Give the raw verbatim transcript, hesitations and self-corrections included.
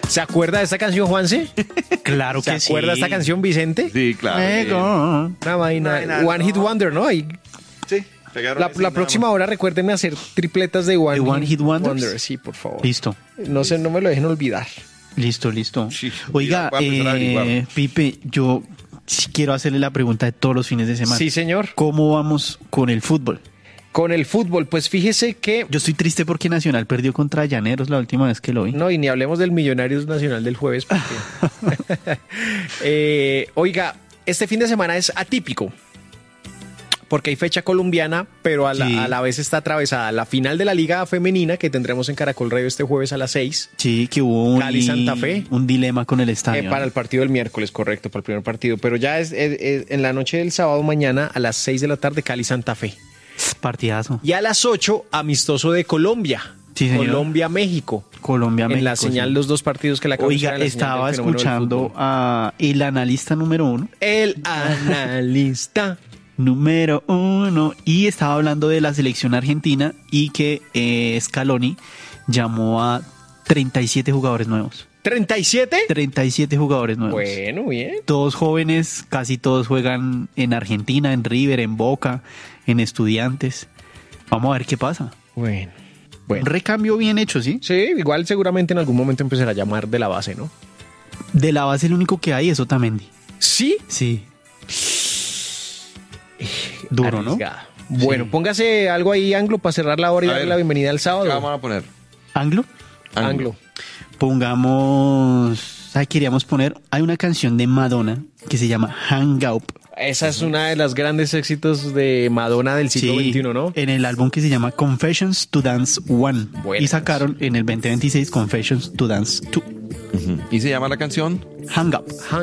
¿Se acuerda de esta canción, Juanse? Claro que ¿Se sí. acuerda de esta canción, Vicente? Sí, claro. Ego. Una vaina. Vaina, One Hit no. Wonder, ¿no? Y Sí, pegaron la, ese la nada próxima más. hora recuérdenme hacer tripletas de One, ¿De One Hit Wonders? Sí, por favor. Listo, No sé, no me lo dejen olvidar. listo, listo. Sí, Oiga, voy a empezar a eh, averiguar. Pipe, yo sí quiero hacerle la pregunta de todos los fines de semana. Sí, señor. ¿Cómo vamos con el fútbol? Con el fútbol, pues fíjese que... Yo estoy triste porque Nacional perdió contra Llaneros la última vez que lo vi. No, y ni hablemos del Millonarios Nacional del jueves. Porque... eh, oiga, este fin de semana es atípico. Porque hay fecha colombiana, pero a la, Sí. a la vez está atravesada la final de la Liga Femenina que tendremos en Caracol Radio este jueves a las seis. Sí, que hubo un, Cali, Santa Fe. un dilema con el estadio. Eh, para el partido del miércoles, correcto, para el primer partido. Pero ya es, es- es en la noche del sábado mañana a las seis de la tarde, Cali Santa Fe. Partidazo. Y a las ocho, amistoso de Colombia. Sí, señor. Colombia-México. Colombia, En la México, señal, sí. los dos partidos que la acabo de Oiga, buscar en la señal estaba del fenómeno del escuchando fútbol. a el analista número uno. El analista. Número uno. Y estaba hablando de la selección argentina y que eh, Scaloni llamó a treinta y siete jugadores nuevos. ¿treinta y siete? treinta y siete jugadores nuevos. Bueno, bien. Todos jóvenes, casi todos juegan en Argentina, en River, en Boca, en Estudiantes. Vamos a ver qué pasa. Bueno. Un Bueno. recambio bien hecho, ¿sí? Sí, igual seguramente en algún momento empezará a llamar de la base, ¿no? De la base el único que hay es Otamendi. Sí. Sí. Duro, ¿no? Arriesgada. Bueno, Sí. póngase algo ahí, Anglo, para cerrar la hora y A darle ver. la bienvenida al ¿Qué sábado. vamos a poner? ¿Anglo? Anglo. Pongamos... ¿Sabes? Queríamos poner... Hay una canción de Madonna que se llama Hang Up. Esa es una de las grandes éxitos de Madonna del siglo Sí, veintiuno, ¿no? En el álbum que se llama Confessions to Dance One. Buenas. Y sacaron en el veinte veintiséis Confessions to Dance Two. ¿Y se llama la canción? Hang Up.